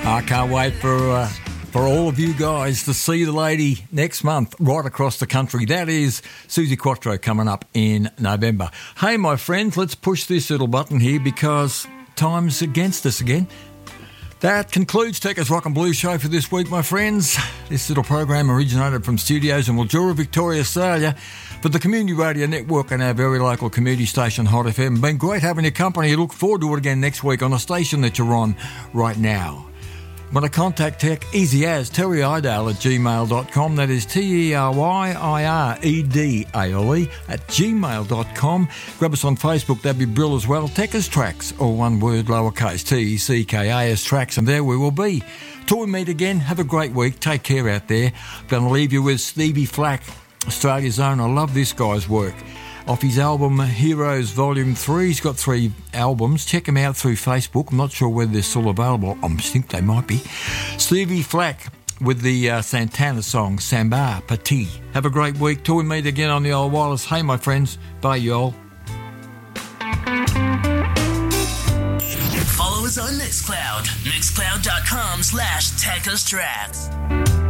I can't wait for all of you guys to see the lady next month right across the country. That is Suzi Quatro coming up in November. Hey, my friends, let's push this little button here because time's against us again. That concludes Tekka's Rock and Blues show for this week, my friends. This little program originated from studios in Mildura, Victoria, Australia, for the Community Radio Network and our very local community station, Hot FM. Been great having your company. Look forward to it again next week on the station that you're on right now. Want to contact Tech? Easy as terryidale@gmail.com. That is TERYIREDALE @gmail.com. Grab us on Facebook. That'd be Brill as well. Tekka's Tracks, or one word, lowercase, TECKAS Tracks, and there we will be. Till we meet again, have a great week. Take care out there. I'm going to leave you with Stevie Flack, Australia's Own. I love this guy's work. Off his album Heroes Volume 3. He's got 3 albums. Check him out through Facebook. I'm not sure whether they're still available. I think they might be. Stevie Flack with the Santana song Samba Petit. Have a great week. Till we meet again on the old wireless. Hey, my friends. Bye, y'all. Follow us on Mixcloud. Mixcloud.com/Tekka's Tracks.